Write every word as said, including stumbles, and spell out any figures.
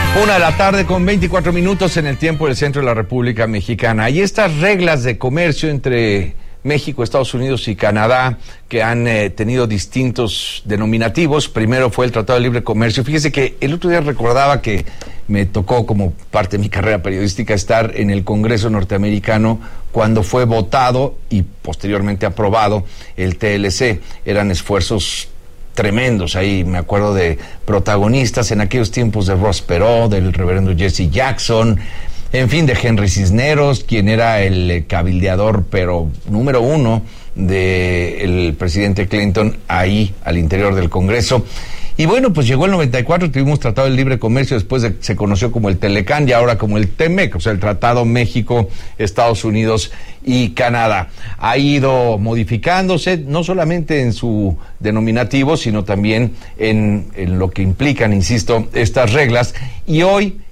Una de la tarde con veinticuatro minutos en el tiempo del centro de la República Mexicana. Y estas reglas de comercio entre México, Estados Unidos y Canadá, que han eh, tenido distintos denominativos. Primero fue el Tratado de Libre Comercio. Fíjese que el otro día recordaba que me tocó, como parte de mi carrera periodística, estar en el Congreso norteamericano cuando fue votado y posteriormente aprobado el T L C. Eran esfuerzos tremendos. Ahí me acuerdo de protagonistas en aquellos tiempos de Ross Perot, del reverendo Jesse Jackson, en fin, de Henry Cisneros, quien era el cabildeador, pero número uno del presidente Clinton ahí al interior del Congreso. Y bueno, pues llegó el noventa y cuatro, tuvimos Tratado de Libre Comercio, después de, se conoció como el Telecán y ahora como el TEMEC, o sea, el Tratado México, Estados Unidos y Canadá. Ha ido modificándose, no solamente en su denominativo, sino también en, en lo que implican, insisto, estas reglas. Y hoy